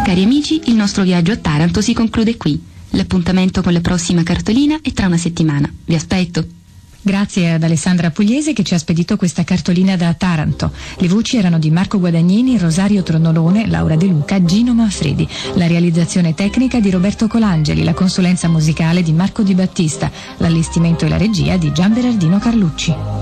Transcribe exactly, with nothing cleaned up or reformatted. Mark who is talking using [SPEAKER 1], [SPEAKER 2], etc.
[SPEAKER 1] Cari amici, il nostro viaggio a Taranto si conclude qui. L'appuntamento con la prossima cartolina è tra una settimana. Vi aspetto.
[SPEAKER 2] Grazie ad Alessandra Pugliese che ci ha spedito questa cartolina da Taranto. Le voci erano di Marco Guadagnini, Rosario Tronolone, Laura De Luca, Gino Manfredi. La realizzazione tecnica di Roberto Colangeli, la consulenza musicale di Marco Di Battista, l'allestimento e la regia di Gian Berardino Carlucci.